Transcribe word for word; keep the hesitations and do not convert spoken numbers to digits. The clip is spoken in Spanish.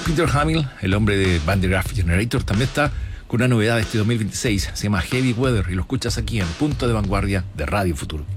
Peter Hamill, el hombre de Van de Graaff Generator, también está con una novedad de este dos mil veintiséis. Se llama Heavy Weather y lo escuchas aquí en Punto de Vanguardia de Radio Futuro.